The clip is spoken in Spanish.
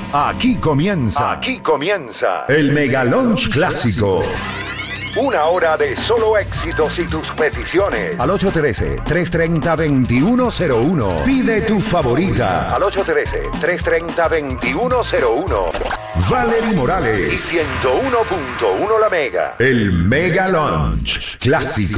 Aquí comienza el Mega Lunch Clásico. Una hora de solo éxitos y tus peticiones. Al 813-330-2101. Pide tu favorita. Al 813-330-2101. Valerie Morales. Y 101.1 La Mega. El Mega Lunch Clásico.